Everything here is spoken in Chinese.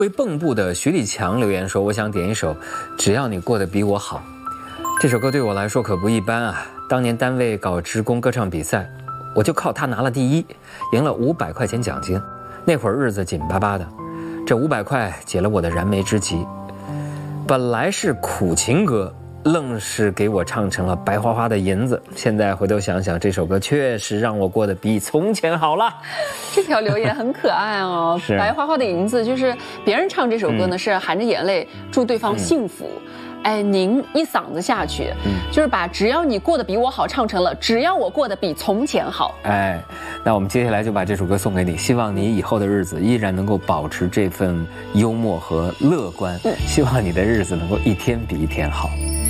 为蚌埠的徐立强留言说，我想点一首《只要你过得比我好》。这首歌对我来说可不一般啊！当年单位搞职工歌唱比赛，我就靠它拿了第一，赢了500块钱奖金。那会儿日子紧巴巴的，这500块解了我的燃眉之急。本来是苦情歌，愣是给我唱成了白花花的银子。现在回头想想，这首歌确实让我过得比从前好了。 这条留言很可爱哦，白花花的银子，就是别人唱这首歌呢，是含着眼泪祝对方幸福。哎，您一嗓子下去，就是把只要你过得比我好唱成了只要我过得比从前好。 哎，那我们接下来就把这首歌送给你，希望你以后的日子依然能够保持这份幽默和乐观，希望你的日子能够一天比一天好。